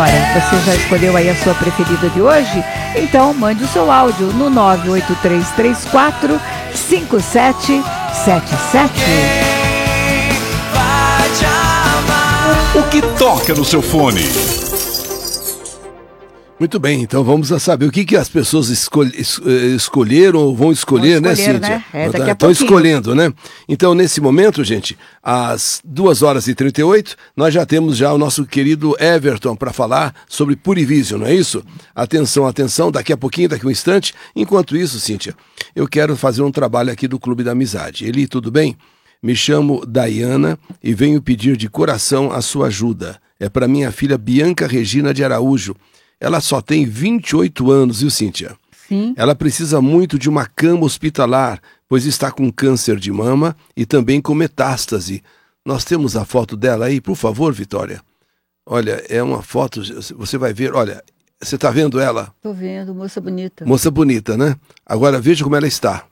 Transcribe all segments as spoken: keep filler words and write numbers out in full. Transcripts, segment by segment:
Você já escolheu aí a sua preferida de hoje? Então mande o seu áudio no nove oito três três quatro cinco sete sete sete. O que toca no seu fone? Muito bem, então vamos a saber o que, que as pessoas escolhe, es, escolheram ou vão escolher, vão escolher, né, Cíntia? Né? É, daqui a Estão escolhendo, né? Então, nesse momento, gente, às duas horas e trinta e oito, nós já temos já o nosso querido Everton para falar sobre Purivision, não é isso? Atenção, atenção, daqui a pouquinho, daqui a um instante. Enquanto isso, Cíntia, eu quero fazer um trabalho aqui do Clube da Amizade. Eli, tudo bem? Me chamo Dayana e venho pedir de coração a sua ajuda. É para minha filha Bianca Regina de Araújo. Ela só tem vinte e oito anos, viu, Cíntia? Sim. Ela precisa muito de uma cama hospitalar, pois está com câncer de mama e também com metástase. Nós temos a foto dela aí, por favor, Vitória. Olha, é uma foto, você vai ver, olha, você está vendo ela? Estou vendo, moça bonita. Moça bonita, né? Agora veja como ela está.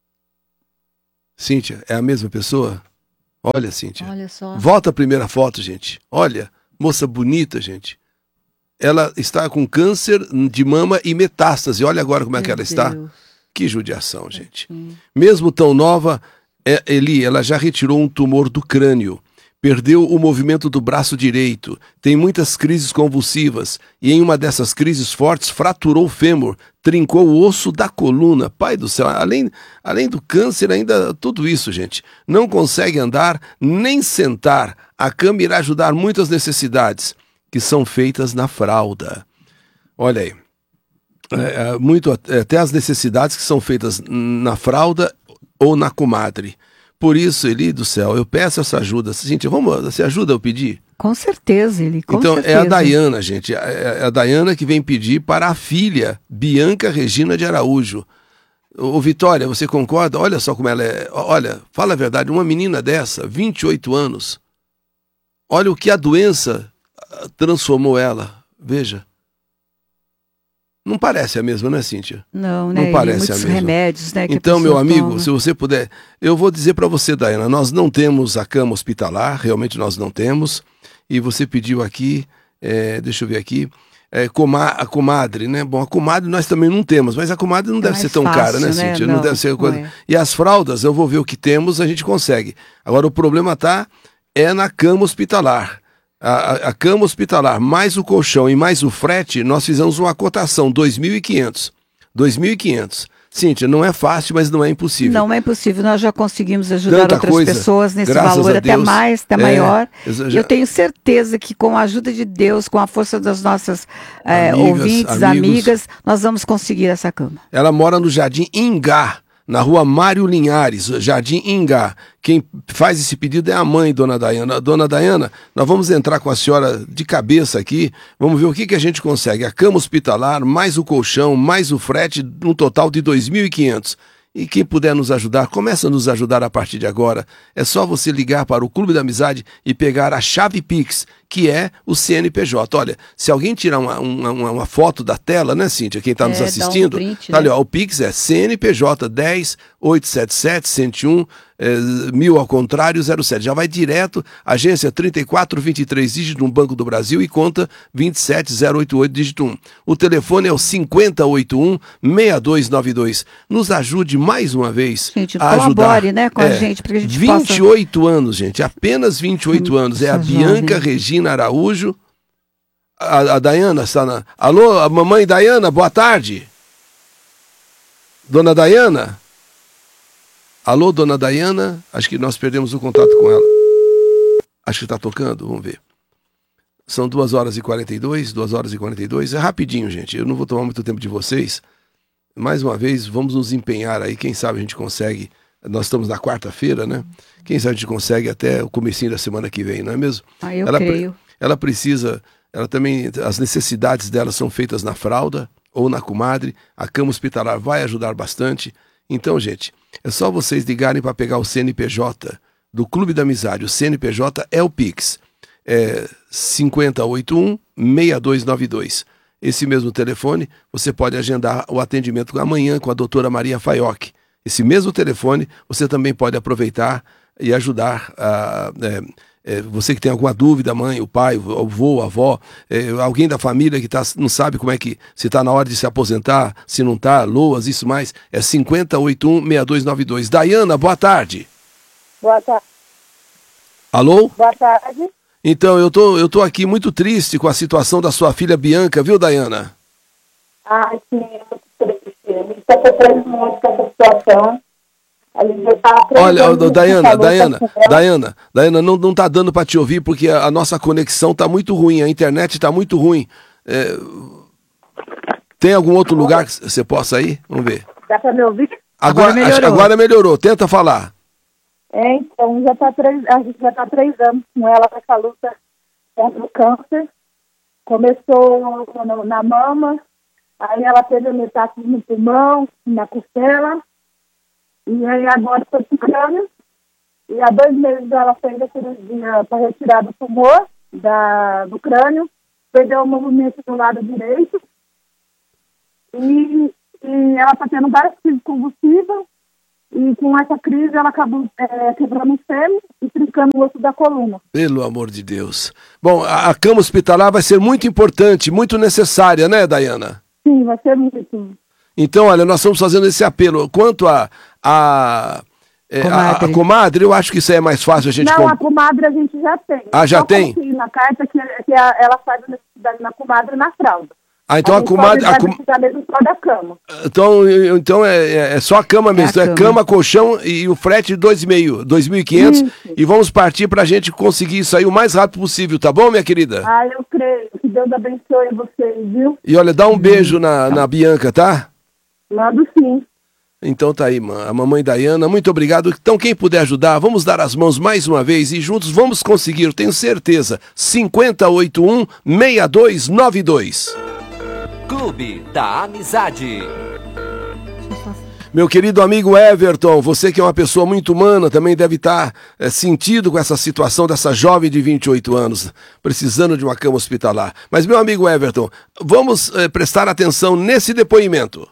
Cíntia, é a mesma pessoa? Olha, Cíntia. Olha só. Volta a primeira foto, gente. Olha, moça bonita, gente. Ela está com câncer de mama e metástase. Olha agora como é que ela está. Deus. Que judiação, gente. Sim. Mesmo tão nova, é, Eli, ela já retirou um tumor do crânio. Perdeu o movimento do braço direito. Tem muitas crises convulsivas. E em uma dessas crises fortes, fraturou o fêmur. Trincou o osso da coluna. Pai do céu, além, além do câncer, ainda tudo isso, gente. Não consegue andar, nem sentar. A cama irá ajudar muitas necessidades que são feitas na fralda. Olha aí, é, muito, até as necessidades que são feitas na fralda ou na comadre. Por isso, Eli do céu, eu peço essa ajuda. Gente, vamos, você ajuda eu pedir? Com certeza, Eli, com então, certeza. é a Dayana, gente, é a Dayana que vem pedir para a filha, Bianca Regina de Araújo. Ô, Vitória, você concorda? Olha só como ela é. Olha, fala a verdade, uma menina dessa, vinte e oito anos, olha o que a doença transformou ela, veja. Não parece a mesma, né, Cíntia? Não, né? Não parece muitos a mesma. remédios, né? Que então, a meu amigo, toma. se você puder, eu vou dizer para você, Dayana, nós não temos a cama hospitalar, realmente nós não temos. E você pediu aqui, é, deixa eu ver aqui, é, coma, a comadre, né? Bom, a comadre nós também não temos, mas a comadre não é deve ser tão fácil, cara, né, né? Cíntia? Não, não deve ser coisa. não é. E as fraldas, eu vou ver o que temos, a gente consegue. Agora, o problema tá é na cama hospitalar. A, a cama hospitalar, mais o colchão e mais o frete, nós fizemos uma cotação, dois mil e quinhentos. dois mil e quinhentos. Cíntia, não é fácil, mas não é impossível. Não é impossível, nós já conseguimos ajudar Tanta outras coisa, pessoas nesse graças valor a até Deus. mais, até É, maior. eu já- Eu tenho certeza que com a ajuda de Deus, com a força das nossas eh, Amigas, ouvintes, amigos. amigas, nós vamos conseguir essa cama. Ela mora no Jardim Ingá, na rua Mário Linhares, Jardim Ingá. Quem faz esse pedido é a mãe, dona Dayana. Dona Dayana, nós vamos entrar com a senhora de cabeça aqui, vamos ver o que, que a gente consegue. A cama hospitalar, mais o colchão, mais o frete, um total de dois mil e quinhentos. E quem puder nos ajudar, começa a nos ajudar a partir de agora. É só você ligar para o Clube da Amizade e pegar a chave Pix, que é o C N P J. Olha, se alguém tirar uma, uma, uma foto da tela, né, Cíntia, quem está É, nos dá um assistindo, print, tá ali, né? ó, o Pix é C N P J dez oito sete sete cento e um é, mil ao contrário zero sete. Já vai direto, agência trinta e quatro vinte e três, dígito um, Banco do Brasil, e conta vinte e sete zero oito oito, dígito um. O telefone é o cinquenta oitenta e um, sessenta e dois noventa e dois. Nos ajude mais uma vez Gente, a colabore, ajudar. né, com a gente, porque a gente vinte e oito anos, gente, apenas vinte e oito anos. É a Nossa, Bianca jovem. Regina Araújo. A, a Dayana está na... Alô, a mamãe Dayana, boa tarde. Dona Dayana? Alô, dona Dayana? Acho que nós perdemos o contato com ela. Acho que está tocando, vamos ver. São duas horas e quarenta e dois, duas horas e quarenta e dois. É rapidinho, gente. Eu não vou tomar muito tempo de vocês. Mais uma vez, vamos nos empenhar aí. Quem sabe a gente consegue. Nós estamos na quarta-feira, né? Quem sabe a gente consegue até o comecinho da semana que vem, não é mesmo? Ah, eu ela, creio. Ela precisa, ela também, as necessidades dela são feitas na fralda ou na comadre. A cama hospitalar vai ajudar bastante. Então, gente, é só vocês ligarem para pegar o C N P J do Clube da Amizade. O C N P J é o Pix. É cinquenta oitenta e um, sessenta e dois noventa e dois. Esse mesmo telefone, você pode agendar o atendimento amanhã com a doutora Maria Faioc. Esse mesmo telefone, você também pode aproveitar e ajudar a, É, você que tem alguma dúvida, mãe, o pai, o avô, a avó, é, alguém da família que tá, não sabe como é que, se está na hora de se aposentar, se não está, loas, isso mais, é cinco zero oito um, seis dois nove dois. Dayana, boa tarde. Boa tarde. Alô? Boa tarde. Então, eu tô, eu tô aqui muito triste com a situação da sua filha Bianca, viu, Dayana? Ah, sim, eu tô triste. A gente está sofrendo muito com essa situação. A gente já tá Olha, oh, Dayana, Dayana, Dayana, Dayana, não, não tá dando para te ouvir porque a, a nossa conexão tá muito ruim, a internet tá muito ruim. É, tem algum outro lugar que você possa ir? Vamos ver. Dá para me ouvir? Agora, Agora melhorou. agora melhorou, tenta falar. É, então, já tá três, a gente já está três anos com ela com essa luta contra o câncer. Começou na, na mama, aí ela teve a metástase no pulmão, na costela. E aí agora foi pro crânio. E há dois meses ela fez a cirurgia para retirar do tumor da, do crânio. Perdeu o movimento do lado direito. E, e ela está tendo várias crises convulsivas. E com essa crise ela acabou é, quebrando o fêmur e trincando o osso da coluna. Pelo amor de Deus. Bom, a, a cama hospitalar vai ser muito importante, muito necessária, né, Dayana? Sim, vai ser muito. Então, olha, nós estamos fazendo esse apelo. Quanto a, a, é, Comadre. a, a comadre, eu acho que isso aí é mais fácil a gente... Não, com- a comadre a gente já tem. Ah, já Só tem? coloquei na carta que, que a, ela faz a necessidade na comadre na fralda. Ah, então a, gente comadre... pode A vai com- precisar mesmo só da cama. Então, então é, é- é só a cama mesmo. É É, a cama. cama. colchão e o frete de dois mil e quinhentos. Isso. E vamos partir pra gente conseguir isso aí o mais rápido possível, tá bom, minha querida? Ah, eu creio. Que Deus abençoe vocês, viu? E olha, dá um beijo na, na Bianca, tá? Mando sim. Então tá aí, ma- a mamãe Dayana, muito obrigado. Então quem puder ajudar, vamos dar as mãos mais uma vez e juntos vamos conseguir, eu tenho certeza. cinco zero oito um, seis dois nove dois. Clube da Amizade. Meu querido amigo Everton, você que é uma pessoa muito humana, também deve estar é, sentido com essa situação dessa jovem de vinte e oito anos, precisando de uma cama hospitalar. Mas, meu amigo Everton, vamos é, prestar atenção nesse depoimento.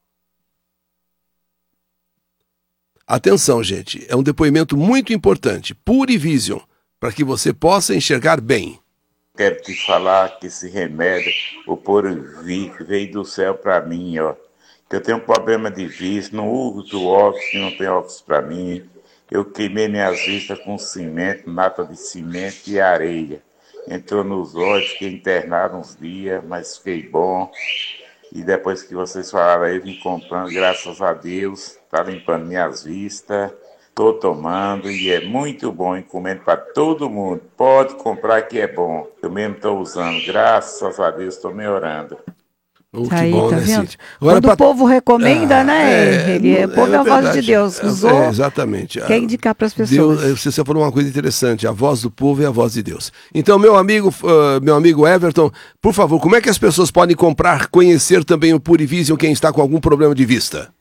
Atenção, gente, é um depoimento muito importante, Purivision, para que você possa enxergar bem. Quero te falar que esse remédio, o Purivision, veio do céu para mim, ó. Que eu tenho um problema de vista, não uso óculos, que não tem óculos para mim. Eu queimei minhas vistas com cimento, nata de cimento e areia. Entrou nos olhos, fiquei internado uns dias, mas fiquei bom. E depois que vocês falaram aí, eu vim comprando, graças a Deus, tá limpando minhas vistas. Tô tomando e é muito bom, encomendo para todo mundo. Pode comprar que é bom. Eu mesmo tô usando, graças a Deus, tô melhorando. Oh, que Aí, bom, tá né, vendo? Cíntia? Agora, Quando pra- o povo recomenda, Ah, né? Ele é, o povo é, a voz verdade. de Deus. É, Usou, é, exatamente. quer indicar para as pessoas. Deus, você falou uma coisa interessante, a voz do povo é a voz de Deus. Então, meu amigo, uh, meu amigo Everton, por favor, como é que as pessoas podem comprar, conhecer também o Purivision, quem está com algum problema de vista?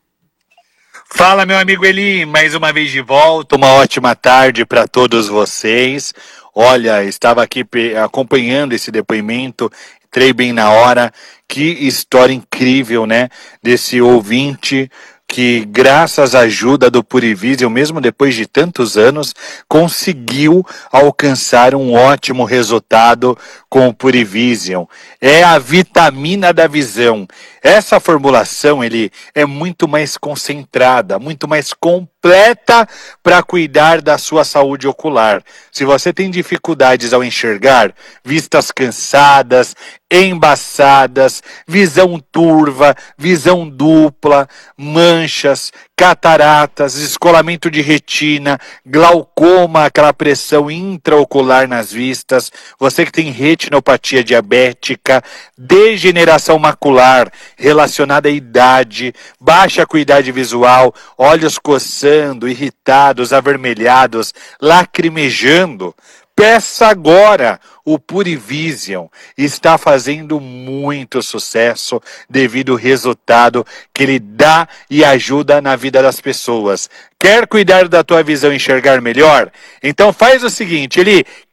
Fala, meu amigo Eli, mais uma vez de volta, uma ótima tarde para todos vocês. Olha, estava aqui pe- acompanhando esse depoimento, entrei bem na hora. Que história incrível, né? Desse ouvinte que, graças à ajuda do Purivision, mesmo depois de tantos anos, conseguiu alcançar um ótimo resultado com o Purivision. É a vitamina da visão. Essa formulação, ele é muito mais concentrada, muito mais completa para cuidar da sua saúde ocular. Se você tem dificuldades ao enxergar, vistas cansadas, embaçadas, visão turva, visão dupla, manchas, cataratas, descolamento de retina, glaucoma, aquela pressão intraocular nas vistas, você que tem retinopatia diabética, degeneração macular relacionada à idade, baixa acuidade visual, olhos coçando, irritados, avermelhados, lacrimejando, peça agora o Purivision. Está fazendo muito sucesso devido ao resultado que ele dá e ajuda na vida das pessoas. Quer cuidar da tua visão e enxergar melhor? Então faz o seguinte, ele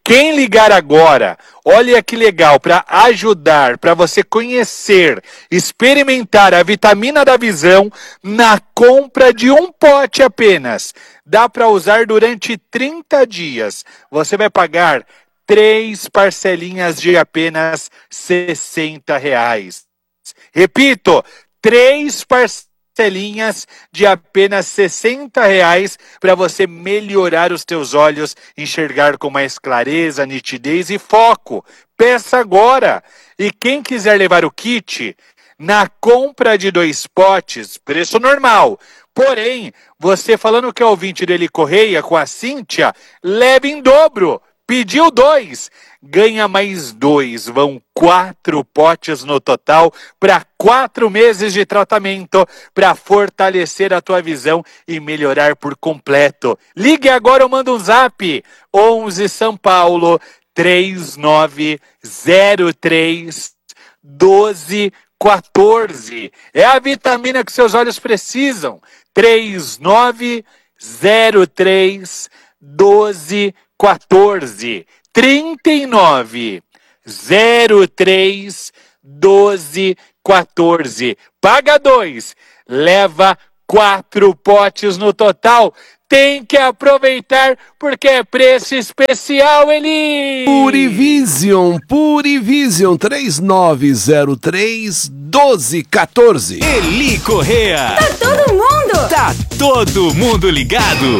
Quem ligar agora, olha que legal, para ajudar, para você conhecer, experimentar a vitamina da visão na compra de um pote apenas. Dá para usar durante trinta dias. Você vai pagar três parcelinhas de apenas sessenta reais. Repito, três parcelinhas de apenas sessenta reais para você melhorar os teus olhos, enxergar com mais clareza, nitidez e foco. Peça agora! E quem quiser levar o kit, na compra de dois potes, preço normal. Porém, você falando que é ouvinte do Eli Correia com a Cíntia, leve em dobro. Pediu dois, ganha mais dois, vão quatro potes no total para quatro meses de tratamento para fortalecer a tua visão e melhorar por completo. Ligue agora ou manda um zap, onze São Paulo, três nove zero três, doze quatorze. É a vitamina que seus olhos precisam, três nove zero três, doze quatorze, trinta e nove, zero três, doze, quatorze. Paga dois, leva quatro potes no total. Tem que aproveitar porque é preço especial, Eli! Purivision, Purivision, três nove zero três, doze quatorze. Eli Correia. Tá todo mundo! Tá todo mundo ligado.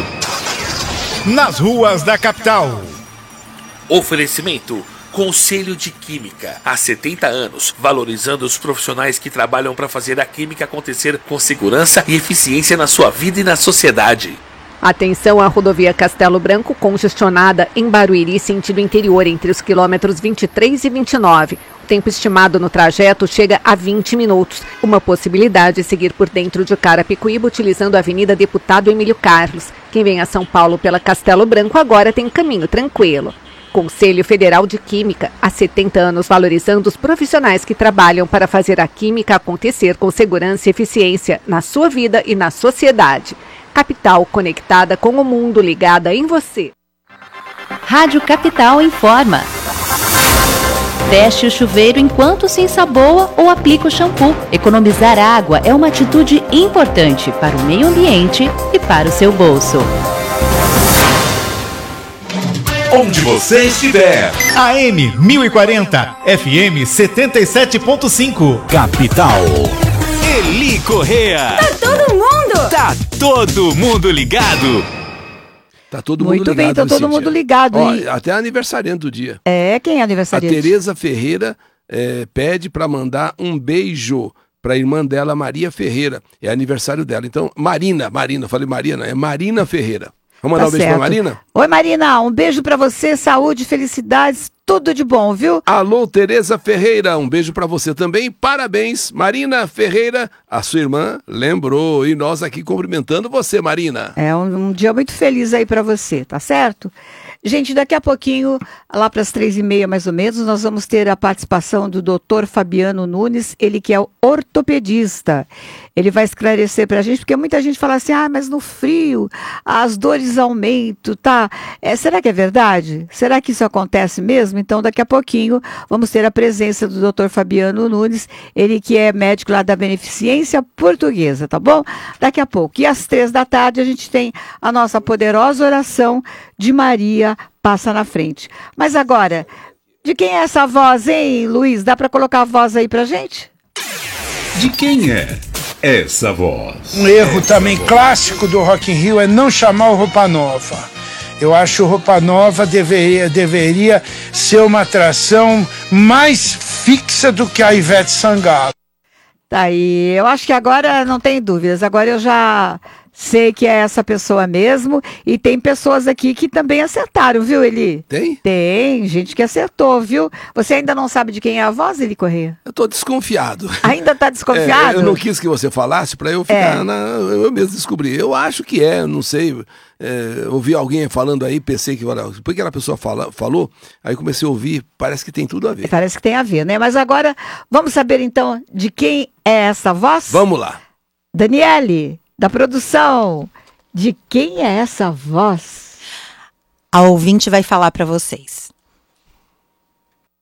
Nas ruas da capital. Oferecimento Conselho de Química. Há setenta anos, valorizando os profissionais que trabalham para fazer a química acontecer com segurança e eficiência na sua vida e na sociedade. Atenção à rodovia Castelo Branco, congestionada em Barueri, sentido interior, entre os quilômetros vinte e três e vinte e nove. O tempo estimado no trajeto chega a vinte minutos. Uma possibilidade é seguir por dentro de Carapicuíba, utilizando a Avenida Deputado Emílio Carlos. Quem vem a São Paulo pela Castelo Branco agora tem caminho tranquilo. Conselho Federal de Química, há setenta anos valorizando os profissionais que trabalham para fazer a química acontecer com segurança e eficiência na sua vida e na sociedade. Capital conectada com o mundo, ligada em você. Rádio Capital informa. Feche o chuveiro enquanto se ensaboa ou aplica o shampoo. Economizar água é uma atitude importante para o meio ambiente e para o seu bolso. Onde você estiver. A M mil e quarenta, F M setenta e sete ponto cinco. Capital. Eli Correia. Tá todo mundo! Tá todo mundo ligado. Tá todo mundo Muito ligado. bem, tá todo Cíntia. mundo ligado. Ó, E- até aniversariante do dia. É, quem é A aniversariante? Tereza Ferreira é, pede para mandar um beijo para a irmã dela, Maria Ferreira. É aniversário dela. Então, Marina, Marina, eu falei Marina, é Marina Ferreira. Vamos mandar Tá um beijo certo. pra Marina? Oi, Marina, um beijo pra você, saúde, felicidades, tudo de bom, viu? Alô, Tereza Ferreira, um beijo pra você também. Parabéns, Marina Ferreira, a sua irmã lembrou. E nós aqui cumprimentando você, Marina. É um, um dia muito feliz aí pra você, tá certo? Gente, daqui a pouquinho, lá para as três e meia mais ou menos, nós vamos ter a participação do doutor Fabiano Nunes, ele que é o ortopedista. Ele vai esclarecer para a gente, porque muita gente fala assim, ah, mas no frio as dores aumentam, tá? É, será que é verdade? Será que isso acontece mesmo? Então, daqui a pouquinho, vamos ter a presença do doutor Fabiano Nunes, ele que é médico lá da Beneficência Portuguesa, tá bom? Daqui a pouco. E às três da tarde, a gente tem a nossa poderosa oração de Maria Passa na Frente. Mas agora, de quem é essa voz, hein, Luiz? Dá para colocar a voz aí pra gente? De quem é essa voz? Um erro também clássico do Rock in Rio é não chamar o Roupa Nova. Eu acho que o Roupa Nova deveria, deveria ser uma atração mais fixa do que a Ivete Sangalo. Tá aí, eu acho que agora não tem dúvidas, agora eu já sei que é essa pessoa mesmo, e tem pessoas aqui que também acertaram, viu, Eli? Tem? Tem, gente que acertou, viu? Você ainda não sabe de quem é a voz, Eli Correia? Eu tô desconfiado. Ainda tá desconfiado? É, eu não quis que você falasse para eu ficar É. na, eu mesmo descobrir. Eu acho que é, não sei. É, ouvi alguém falando aí, pensei que olha, depois que aquela pessoa fala, falou, aí comecei a ouvir, parece que tem tudo a ver. Parece que tem a ver, né? Mas agora, vamos saber então de quem é essa voz? Vamos lá. Daniele, da produção, de quem é essa voz? A ouvinte vai falar para vocês.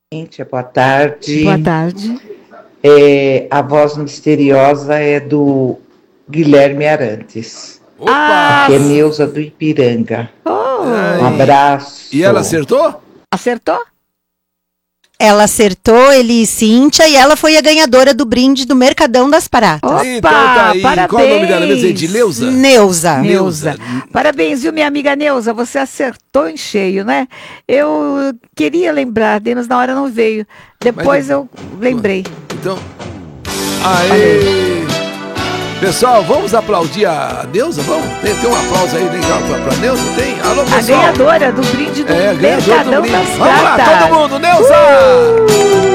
Gente, boa tarde. Boa tarde. É, a voz misteriosa é do Guilherme Arantes. Opa! Que é Neuza do Ipiranga. Oh. Um abraço. E ela acertou? Acertou? Ela acertou, ele e Cíntia, e ela foi a ganhadora do brinde do Mercadão das Pratas. Opa, Então tá aí. parabéns. Qual o nome dela mesmo? De Neuza? Neuza. Neuza. Parabéns, viu, minha amiga Neuza? Você acertou em cheio, né? Eu queria lembrar, Denis na hora não veio. Depois Mas- eu lembrei. Então. Aê! Pessoal, vamos aplaudir a Neuza? Vamos? Tem, tem um aplauso aí legal pra, pra Neuza? Tem? Alô, A pessoal? ganhadora do brinde do É, ganhadora do Mercadão brinde. das Vamos lá, Pratas. todo mundo, Neuza!